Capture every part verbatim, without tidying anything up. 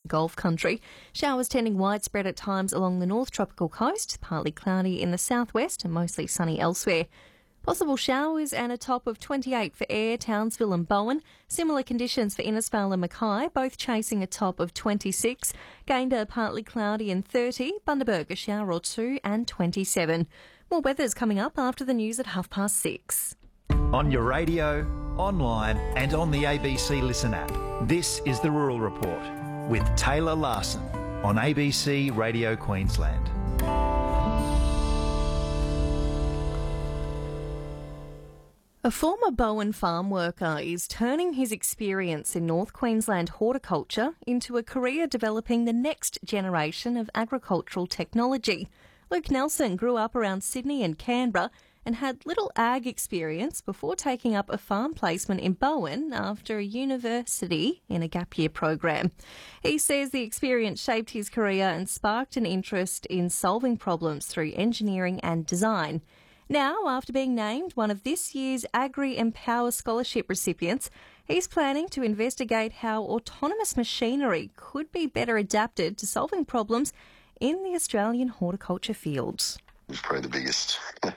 Gulf country. Showers tending widespread at times along the north tropical coast, partly cloudy in the southwest and mostly sunny elsewhere. Possible showers and a top of twenty-eight for Ayr, Townsville and Bowen. Similar conditions for Innisfail and Mackay, both chasing a top of twenty-six. Gayndah partly cloudy and thirty. Bundaberg a shower or two and twenty-seven. More weather's coming up after the news at half past six. On your radio, online and on the A B C Listen app. This is the Rural Report with Taylor Larson on A B C Radio Queensland. A former Bowen farm worker is turning his experience in North Queensland horticulture into a career developing the next generation of agricultural technology. Luke Nelson grew up around Sydney and Canberra and had little ag experience before taking up a farm placement in Bowen after a university in a gap year program. He says the experience shaped his career and sparked an interest in solving problems through engineering and design. Now, after being named one of this year's Agri Empower Scholarship recipients, he's planning to investigate how autonomous machinery could be better adapted to solving problems in the Australian horticulture fields. It's probably the biggest,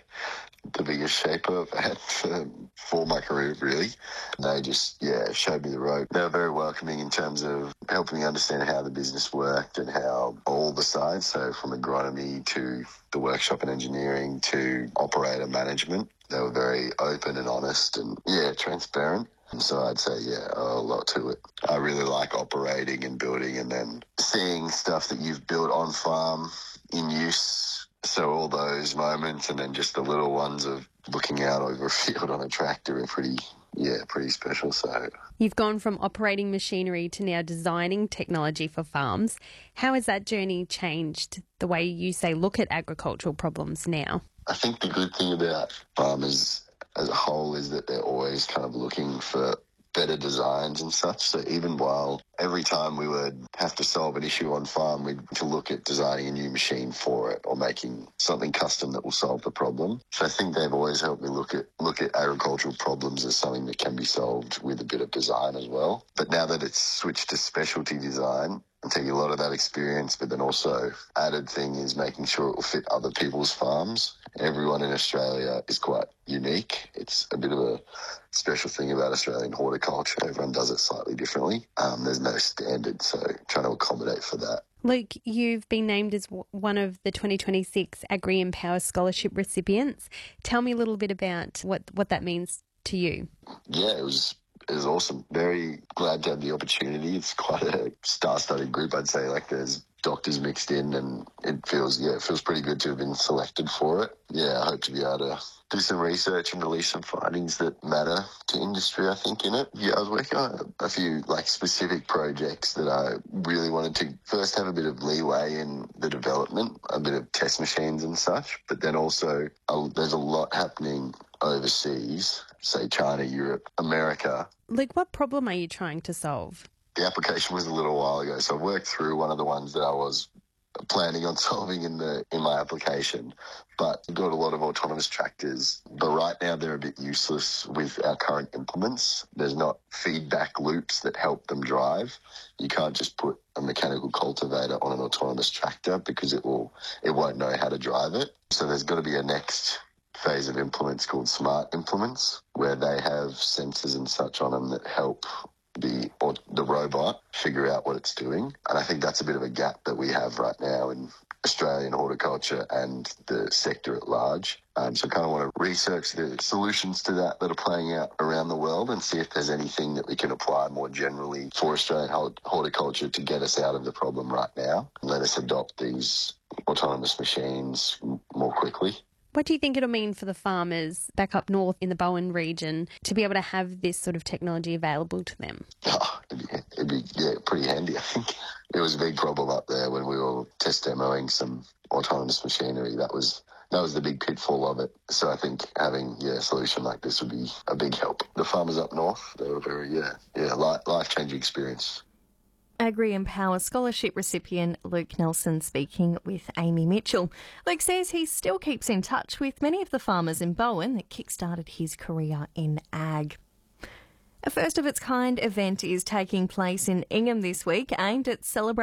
the biggest shaper I've had for, for my career, really. They just, yeah, showed me the road. They were very welcoming in terms of helping me understand how the business worked and how all the sides, so from agronomy to the workshop and engineering to operator management, they were very open and honest and, yeah, transparent. And so I'd say, yeah, a lot to it. I really like operating and building and then seeing stuff that you've built on farm in use. So all those moments and then just the little ones of looking out over a field on a tractor are pretty, yeah, pretty special. So you've gone from operating machinery to now designing technology for farms. How has that journey changed the way you say look at agricultural problems now? I think the good thing about farmers as a whole is that they're always kind of looking for better designs and such. So even while every time we would have to solve an issue on farm, we'd to look at designing a new machine for it or making something custom that will solve the problem. So I think they've always helped me look at look at agricultural problems as something that can be solved with a bit of design as well. But now that it's switched to specialty design, I'm taking a lot of that experience, but then also added thing is making sure it will fit other people's farms. Everyone in Australia is quite unique. It's a bit of a special thing about Australian horticulture. Everyone does it slightly differently. Um, there's no standard, so trying to accommodate for that. Luke, you've been named as one of the twenty twenty-six Agri Empower Scholarship recipients. Tell me a little bit about what, what that means to you. Yeah, it was It was awesome. Very glad to have the opportunity. It's quite a star-studded group, I'd say. Like there's doctors mixed in and it feels, yeah, it feels pretty good to have been selected for it. Yeah, I hope to be able to do some research and release some findings that matter to industry, I think, in it. Yeah, I was working on a few like specific projects that I really wanted to first have a bit of leeway in the development, a bit of test machines and such, but then also uh, there's a lot happening overseas, say China, Europe, America. Luke, what problem are you trying to solve? The application was a little while ago, so I worked through one of the ones that I was planning on solving in the in my application, but we've got a lot of autonomous tractors, but right now they're a bit useless with our current implements. There's not feedback loops that help them drive. You can't just put a mechanical cultivator on an autonomous tractor because it will it won't know how to drive it. So there's got to be a next phase of implements called smart implements, where they have sensors and such on them that help the or the robot figure out what it's doing. And I think that's a bit of a gap that we have right now in Australian horticulture and the sector at large. Um, so I kind of want to research the solutions to that that are playing out around the world and see if there's anything that we can apply more generally for Australian horticulture to get us out of the problem right now and let us adopt these autonomous machines more quickly. What do you think it'll mean for the farmers back up north in the Bowen region to be able to have this sort of technology available to them? Oh, it'd be, it'd be yeah, pretty handy, I think. It was a big problem up there when we were test demoing some autonomous machinery. That was that was the big pitfall of it. So I think having yeah, a solution like this would be a big help. The farmers up north, they were very, yeah, yeah, life-changing experience. Agri Empower Scholarship recipient Luke Nelson speaking with Amy Mitchell. Luke says he still keeps in touch with many of the farmers in Bowen that kick-started his career in ag. A first-of-its-kind event is taking place in Ingham this week aimed at celebrating